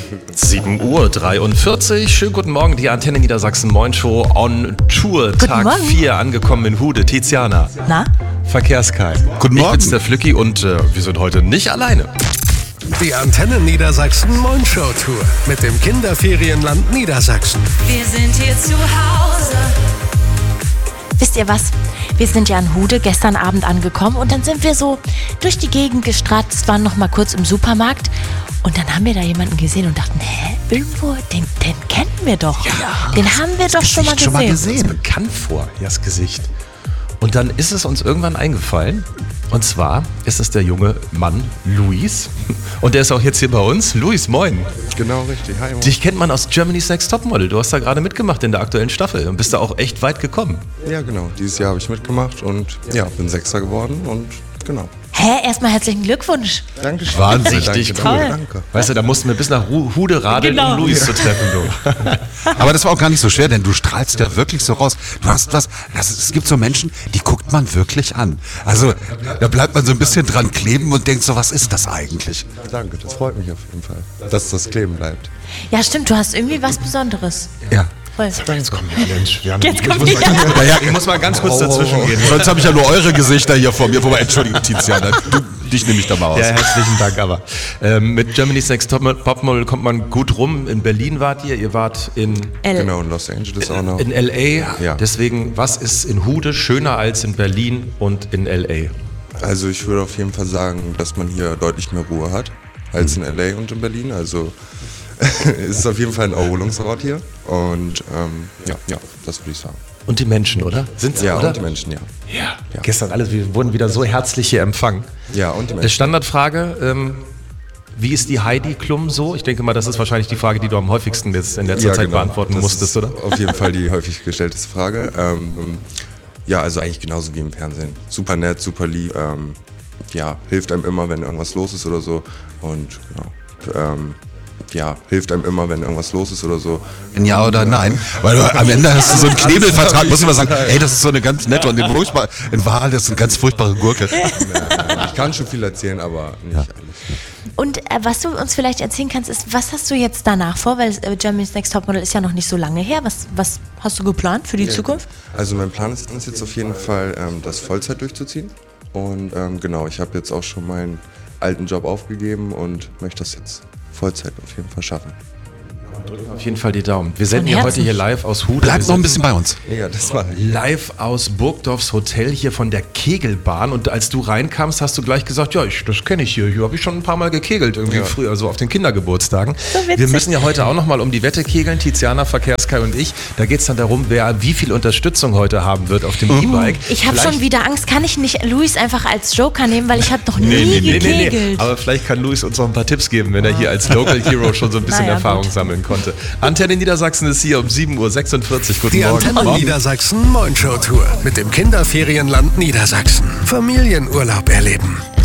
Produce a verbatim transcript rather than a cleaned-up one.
sieben Uhr dreiundvierzig. Schönen guten Morgen, die Antenne Niedersachsen Moin Show on Tour. Guten Tag Morgen. vier angekommen in Hude. Tiziana. Na? Verkehrskai. Guten Morgen. Ich bin's, der Flücki, und äh, wir sind heute nicht alleine. Die Antenne Niedersachsen Moin Show Tour mit dem Kinderferienland Niedersachsen. Wir sind hier zu Hause. Wisst ihr was? Wir sind ja in Hude gestern Abend angekommen und dann sind wir so durch die Gegend gestratzt, waren noch mal kurz im Supermarkt und dann haben wir da jemanden gesehen und dachten, hä, irgendwo, den, den kennen wir doch. Ja, den haben wir doch schon mal gesehen. schon mal gesehen. Ist bekannt vor, ja, das Gesicht. Und dann ist es uns irgendwann eingefallen. Und zwar ist es der junge Mann Luis. Und der ist auch jetzt hier bei uns. Luis, moin. Genau, richtig. Hi, Mann. Dich kennt man aus Germany's Next Topmodel. Du hast da gerade mitgemacht in der aktuellen Staffel und bist da auch echt weit gekommen. Ja, genau. Dieses Jahr habe ich mitgemacht und ja, bin Sechster geworden und genau. Hä, erstmal herzlichen Glückwunsch. Dankeschön. Wahnsinn, danke, richtig danke, cool. danke. Weißt du, da mussten wir bis nach Ru- Hude radeln, Genau. um Luis zu treffen. Du. Aber das war auch gar nicht so schwer, denn du strahlst ja wirklich so raus. Du hast was, das, es gibt so Menschen, die guckt man wirklich an. Also da bleibt man so ein bisschen dran kleben und denkt so, was ist das eigentlich? Danke, das freut mich auf jeden Fall, dass das kleben bleibt. Ja, stimmt, du hast irgendwie was Besonderes. Ja. Voll. Jetzt kommen wir alle ins Schwärmen. Jetzt Ich kommen muss wir- mal- Naja, Ich muss mal ganz kurz dazwischen gehen. sonst habe ich ja nur eure Gesichter hier vor mir. Wobei, Entschuldigung, Tiziana, du, dich nehme ich da mal aus. Ja, herzlichen Dank, aber ähm, mit Germany's Next Top- Topmodel kommt man gut rum. In Berlin wart ihr, ihr wart in, L. Genau, in Los Angeles auch noch. in L A. Ja. Deswegen, was ist in Hude schöner als in Berlin und in L A? Also ich würde auf jeden Fall sagen, dass man hier deutlich mehr Ruhe hat als in L A und in Berlin. Also es ist auf jeden Fall ein Erholungsort hier und ähm, ja, ja, das würde ich sagen. Und die Menschen, oder? Sind sie, Ja, oder? und die Menschen, ja. Ja. Ja. Gestern alles, wir wurden wieder so herzlich hier empfangen. Ja, und die Äh, Menschen. Standardfrage, ähm, wie ist die Heidi Klum so? Ich denke mal, das ist wahrscheinlich die Frage, die du am häufigsten jetzt in letzter Ja, Zeit genau. beantworten Das musstest, ist oder? Auf jeden Fall die häufig gestellteste Frage. Ähm, ja, also eigentlich genauso wie im Fernsehen. Super nett, super lieb. Ähm, ja, hilft einem immer, wenn irgendwas los ist oder so. Und genau. Ähm, ja, hilft einem immer, wenn irgendwas los ist oder so. Ja oder nein? Weil du, am Ende hast du so einen Knebelvertrag, musst du mal sagen, ey, das ist so eine ganz nette und in, furchtbar, in Wahrheit ist eine ganz furchtbare Gurke. Ich kann schon viel erzählen, aber nicht alles. Und äh, was du uns vielleicht erzählen kannst, ist, was hast du jetzt danach vor? Weil äh, Germany's Next Topmodel ist ja noch nicht so lange her. Was, was hast du geplant für die Zukunft? Also mein Plan ist ist jetzt auf jeden Fall, ähm, das Vollzeit durchzuziehen. Und ähm, genau, ich habe jetzt auch schon meinen alten Job aufgegeben und möchte das jetzt Vollzeit auf jeden Fall schaffen. Auf jeden Fall die Daumen. Wir senden Von ja heute Herzen. hier live aus Hude. Bleib Wir noch ein sind bisschen bei uns. Ja, das war live aus Burgdorfs Hotel hier von der Kegelbahn. Und als du reinkamst, hast du gleich gesagt, ja, ich, das kenne ich hier. Hier habe ich schon ein paar Mal gekegelt, irgendwie Ja. früher, so auf den Kindergeburtstagen. So witzig. Wir müssen ja heute auch noch mal um die Wette kegeln, Tiziana, Verkehrskai und ich. Da geht es dann darum, wer wie viel Unterstützung heute haben wird auf dem E-Bike. Ich habe Vielleicht- schon wieder Angst. Kann ich nicht Luis einfach als Joker nehmen, weil ich habe noch nie gekegelt. Aber vielleicht kann Luis uns noch ein paar Tipps geben, wenn er hier als Local Hero schon so ein bisschen Naja, Erfahrung gut. sammeln konnte. Antenne Niedersachsen ist hier um sieben Uhr sechsundvierzig. Guten Die Morgen. Antenne Niedersachsen Moin Show Tour mit dem Kinderferienland Niedersachsen. Familienurlaub erleben.